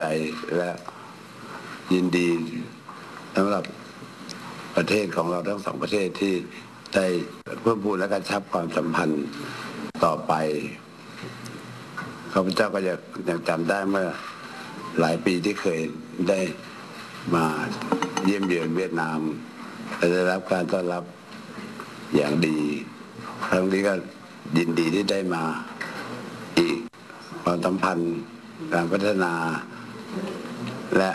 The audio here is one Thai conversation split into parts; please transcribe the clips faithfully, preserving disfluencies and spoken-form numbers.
ใจและยินดีสำหรับประเทศของเราทั้งสองประเทศที่ได้เพิ่มพูนและกระชับความสัมพันธ์ต่อไปข้าพเจ้าก็ยังยังจำได้เมื่อหลายปีที่เคยได้มาเยี่ยมเยือนเวียดนามและได้รับการต้อนรับอย่างดีครั้งนี้ก็ยินดีที่ได้มาอีกความสัมพันธ์การพัฒนาและ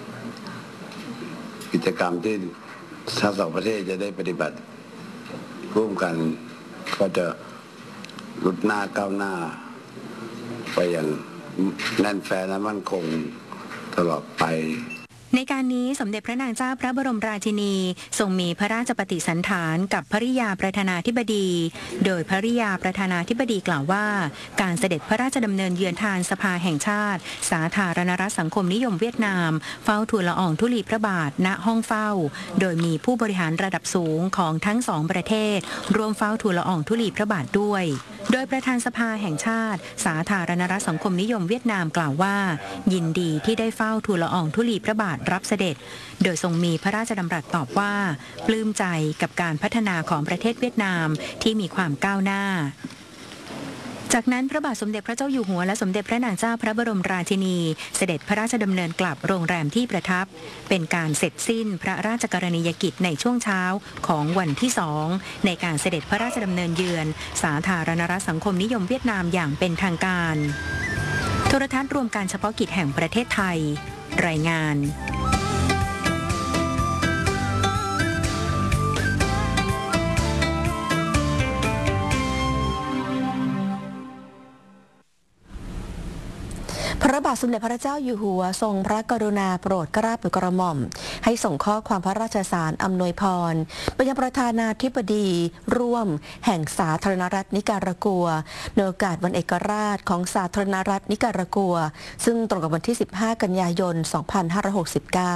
กิจกรรมที่ทั้งสองประเทศจะได้ปฏิบัติร่วมกันก็จะลุดหน้าก้าวหน้าไปอย่างแน่นแฟ้นและมั่นคงตลอดไปในการนี้สมเด็จพระนางเจ้าพระบรมราชินีทรงมีพระราชปฏิสันถานกับภริยาประธานาธิบดีโดยภริยาประธานาธิบดีกล่าวว่าการเสด็จพระราชดำเนินเยือนทานสภาแห่งชาติสาธารณรัฐสังคมนิยมเวียดนามเฝ้าทูลละอองธุลีพระบาทณห้องเฝ้าโดยมีผู้บริหารระดับสูงของทั้งสองประเทศร่วมเฝ้าทูลละอองธุลีพระบาทด้วยโดยประธานสภาแห่งชาติสาธารณรัฐสังคมนิยมเวียดนามกล่าวว่ายินดีที่ได้เฝ้าทูลละอองธุลีพระบาทรับเสด็จโดยทรงมีพระราชดำรัสตอบว่าปลื้มใจกับการพัฒนาของประเทศเวียดนามที่มีความก้าวหน้าจากนั้นพระบาทสมเด็จพระเจ้าอยู่หัวและสมเด็จพระนางเจ้าพระบรมราชินีเสด็จพระราชดำเนินกลับโรงแรมที่ประทับเป็นการเสร็จสิ้นพระราชกรณียกิจในช่วงเช้าของวันที่สองในการเสด็จพระราชดำเนินเยือนสาธารณรัฐสังคมนิยมเวียดนามอย่างเป็นทางการโทรทัศน์รวมการเฉพาะกิจแห่งประเทศไทยรายงานพระบาทสมเด็จพระเจ้าอยู่หัวทรงพระกรุณาโปรดเกล้าโปรดกระหม่อมให้ส่งข้อความพระราชสารอำนวยพรไปยังประธานาธิบดีร่วมแห่งสาธารณรัฐนิการากัวในโอกาสวันเอกราชของสาธารณรัฐนิการากัวซึ่งตรงกับวันที่สิบห้ากันยายนสองพันห้าร้อยหกสิบเก้า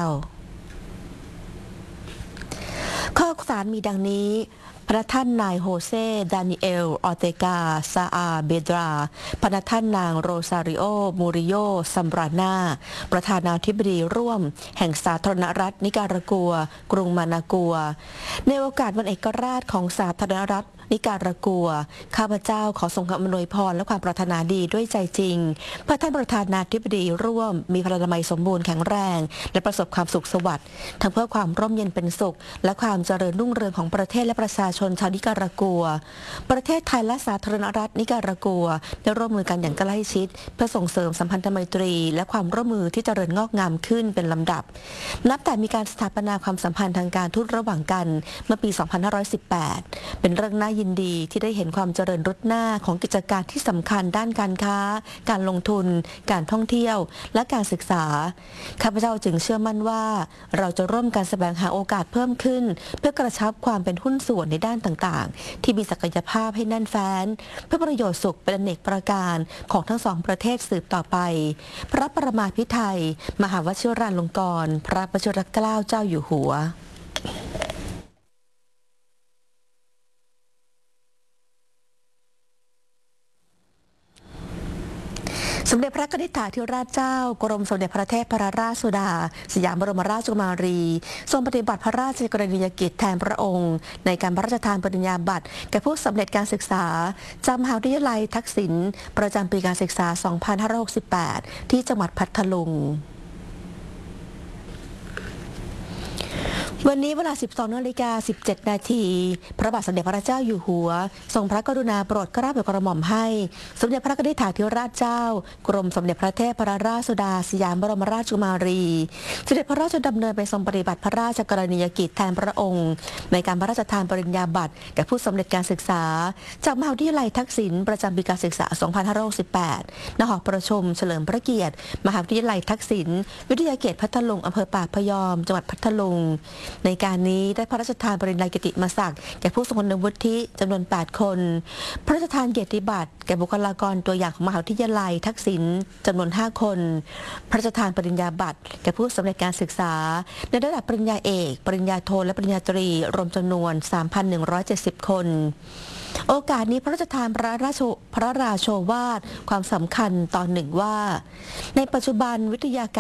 ข้อสารมีดังนี้พระท่านนายโฮเซดานิเอลออเตกาซาอาเบดราพระท่านนางโรซาริโอมูริโยซัมบรานาประธานาธิบดีร่วมแห่งสาธารณรัฐนิการากัวกรุงมานากัวในโอกาสวันเอกราชของสาธารณรัฐนิการากัวข้าพเจ้าขอส่งคำอำนวยพรและความปรารถนาดีด้วยใจจริงพระท่านประธานาธิบดีร่วมมีพลานามัยสมบูรณ์แข็งแรงและประสบความสุขสวัสดิ์ทั้งเพื่อความร่มเย็นเป็นสุขและความเจริญรุ่งเรืองของประเทศและประชาชนชาวนิการากัวประเทศไทยและสาธารณรัฐนิการากัวได้ร่วมมือกันอย่างใกล้ชิดเพื่อส่งเสริมสัมพันธไมตรีและความร่วมมือที่เจริญงอกงามขึ้นเป็นลำดับนับแต่มีการสถาปนาความสัมพันธ์ทางการทูตระหว่างกันเมื่อปีสองพันห้าร้อยสิบแปดเป็นเรื่องน่ายินดีที่ได้เห็นความเจริญรุดหน้าของกิจการที่สำคัญด้านการค้าการลงทุนการท่องเที่ยวและการศึกษาข้าพเจ้าจึงเชื่อมั่นว่าเราจะร่วมกันแสวงหาโอกาสเพิ่มขึ้นเพื่อกระชับความเป็นหุ้นส่วนในด้านต่างๆที่มีศักยภาพให้แน่นแฟ้นเพื่อประโยชน์สุขเป็นอเนกประการของทั้งสองประเทศสืบต่อไปพระประมาภิไธยมหาวชิราลงกรณ์พระประชวรเกล้าเจ้าอยู่หัวสมเด็จพระนิธิถาธิราชเจ้ากรมสมเด็จพระเทพรัตนราชสุดาสยามบรมราชกุมารีทรงปฏิบัติพระราชกรณียกิจแทนพระองค์ในการพระราชทานปริญญาบัตรแก่ผู้สำเร็จการศึกษาจากมหาวิทยาลัยทักษิณประจำปีการศึกษา สองพันห้าร้อยหกสิบแปด ที่จังหวัดพัทลุงวันนี้เวลา สิบสองนาฬิกาสิบเจ็ดนาทีพระบาทสมเด็จพระเจ้าอยู่หัวทรงพระกรุณาโปรดเกล้าโปรดกระหม่อมให้สมเด็จพระนิธิถาธิราชเจ้ากรมสมเด็จพระเทพรัตนราชสุดาสยามบรมราชกุมารีเสด็จพระราชดำเนินไปทรงปฏิบัติพระราชกรณียกิจแทนพระองค์ในการพระราชทานปริญญาบัตรแก่ผู้สำเร็จการศึกษาจากมหาวิทยาลัยทักษิณประจำปีการศึกษา สองพันห้าร้อยหกสิบแปด ณ หอประชุมเฉลิมพระเกียรติมหาวิทยาลัยทักษิณวิทยาเขตพัทลุงอำเภอปากพยอมจังหวัดพัทลุงในการนี้ได้พระราชทานปริญญากิติมศักดิ์แก่ผู้ทรงคุณวุฒิจำนวนแปดคนพระราชทานเกียรติบัตรแก่บุคลากรตัวอย่างของมหาวิทยาลัยทักษิณจำนวนห้าคนพระราชทานปริญญาบัตรแก่ผู้สำเร็จการศึกษาในระดับปริญญาเอกปริญญาโทและปริญญาตรีรวมจำนวน สามพันหนึ่งร้อยเจ็ดสิบ คนโอกาสนี้พระราชทานพระราชพระราโชวาทความสำคัญตอนหนึ่งว่าในปัจจุบันวิทยาการ